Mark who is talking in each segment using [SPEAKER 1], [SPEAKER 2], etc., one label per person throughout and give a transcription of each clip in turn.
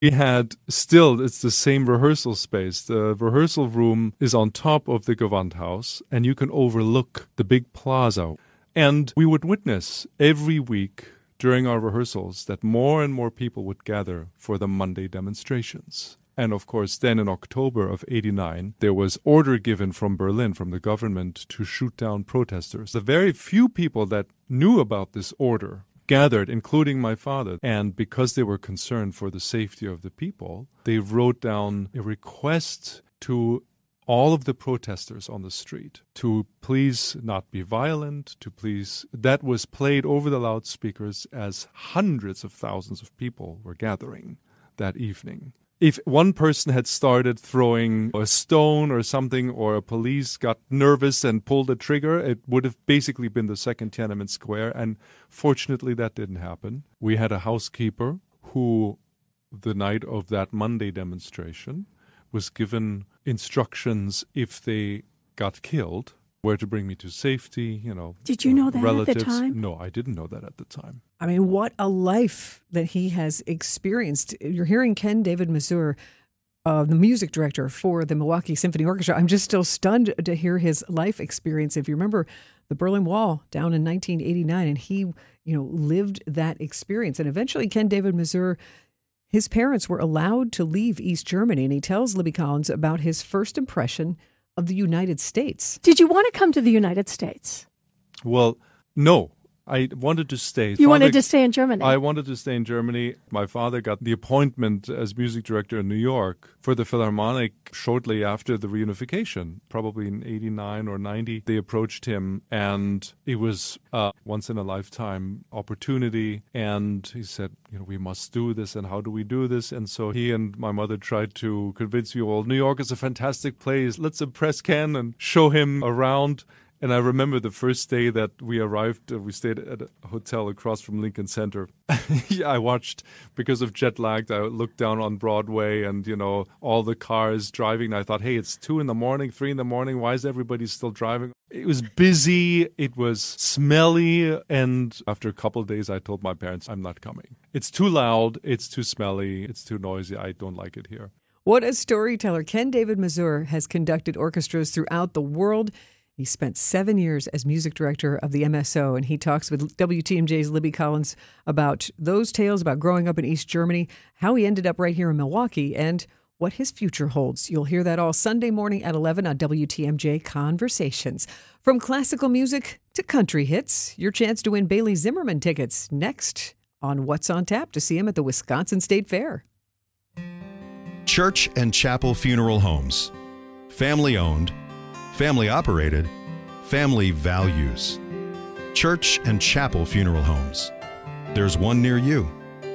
[SPEAKER 1] We had still, it's the same rehearsal space. The rehearsal room is on top of the Gewandhaus, and you can overlook the big plaza. And we would witness every week during our rehearsals that more and more people would gather for the Monday demonstrations. And of course, then in October of '89, there was order given from Berlin, from the government, to shoot down protesters. The very few people that knew about this order gathered, including my father. And because they were concerned for the safety of the people, they wrote down a request to all of the protesters on the street to please not be violent, to please. That was played over the loudspeakers as hundreds of thousands of people were gathering that evening. If one person had started throwing a stone or something, or a police got nervous and pulled a trigger, it would have basically been the second Tiananmen Square. And fortunately, that didn't happen. We had a housekeeper who, the night of that Monday demonstration, was given instructions if they got killed, where to bring me to safety,
[SPEAKER 2] Did you know that
[SPEAKER 1] relatives.
[SPEAKER 2] at the time?
[SPEAKER 1] No, I didn't know that at the time.
[SPEAKER 3] I mean, what a life that he has experienced. You're hearing Ken David Mazur, the music director for the Milwaukee Symphony Orchestra. I'm just still stunned to hear his life experience. If you remember the Berlin Wall down in 1989, and he, lived that experience. And eventually Ken David Mazur, his parents were allowed to leave East Germany, and he tells Libby Collins about his first impression of the United States.
[SPEAKER 2] Did you want to come to the United States?
[SPEAKER 1] Well, no. I wanted to stay.
[SPEAKER 2] You wanted to stay in Germany?
[SPEAKER 1] I wanted to stay in Germany. My father got the appointment as music director in New York for the Philharmonic shortly after the reunification, probably in '89 or '90. They approached him, and it was a once-in-a-lifetime opportunity. And he said, we must do this, and how do we do this? And so he and my mother tried to convince me, well, New York is a fantastic place. Let's impress Ken and show him around. And I remember the first day that we arrived, we stayed at a hotel across from Lincoln Center. I watched, because of jet lag, I looked down on Broadway and, all the cars driving. I thought, hey, it's 2 in the morning, 3 in the morning. Why is everybody still driving? It was busy. It was smelly. And after a couple of days, I told my parents, I'm not coming. It's too loud. It's too smelly. It's too noisy. I don't like it here.
[SPEAKER 3] What a storyteller. Ken David Mazur has conducted orchestras throughout the world. He spent 7 years as music director of the MSO, and he talks with WTMJ's Libby Collins about those tales about growing up in East Germany, how he ended up right here in Milwaukee, and what his future holds. You'll hear that all Sunday morning at 11 on WTMJ Conversations. From classical music to country hits, your chance to win Bailey Zimmerman tickets next on What's on Tap to see him at the Wisconsin State Fair.
[SPEAKER 4] Church and Chapel Funeral Homes. Family owned, family operated, family values. Church and Chapel Funeral Homes. There's one near you.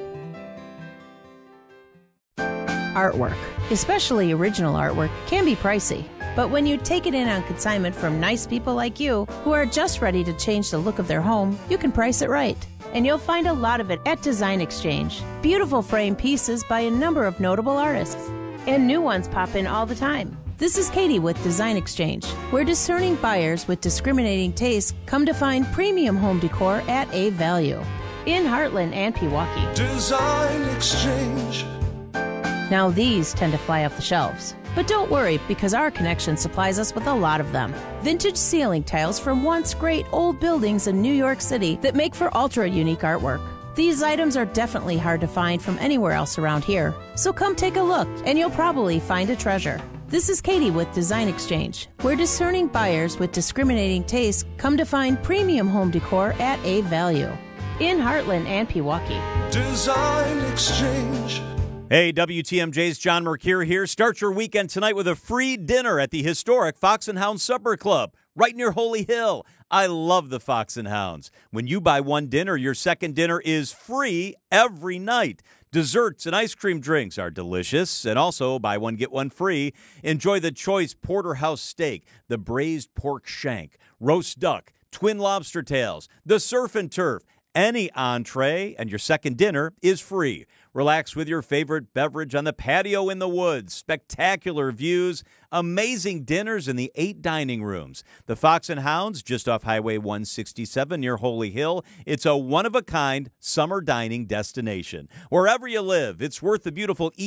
[SPEAKER 5] Artwork, especially original artwork, can be pricey. But when you take it in on consignment from nice people like you who are just ready to change the look of their home, you can price it right. And you'll find a lot of it at Design Exchange. Beautiful frame pieces by a number of notable artists. And new ones pop in all the time. This is Katie with Design Exchange, where discerning buyers with discriminating tastes come to find premium home decor at a value. In Heartland and Pewaukee.
[SPEAKER 6] Design Exchange.
[SPEAKER 5] Now these tend to fly off the shelves. But don't worry, because our connection supplies us with a lot of them. Vintage ceiling tiles from once great old buildings in New York City that make for ultra-unique artwork. These items are definitely hard to find from anywhere else around here. So come take a look, and you'll probably find a treasure. This is Katie with Design Exchange, where discerning buyers with discriminating tastes come to find premium home decor at a value. In Heartland and Pewaukee.
[SPEAKER 6] Design Exchange.
[SPEAKER 7] Hey, WTMJ's John Mercure here. Start your weekend tonight with a free dinner at the historic Fox and Hound Supper Club, right near Holy Hill. I love the Fox and Hounds. When you buy one dinner, your second dinner is free every night. Desserts and ice cream drinks are delicious, and also buy one, get one free. Enjoy the choice porterhouse steak, the braised pork shank, roast duck, twin lobster tails, the surf and turf. Any entree and your second dinner is free. Relax with your favorite beverage on the patio in the woods. Spectacular views, amazing dinners in the 8 dining rooms. The Fox and Hounds, just off Highway 167 near Holy Hill. It's a one-of-a-kind summer dining destination. Wherever you live, it's worth the beautiful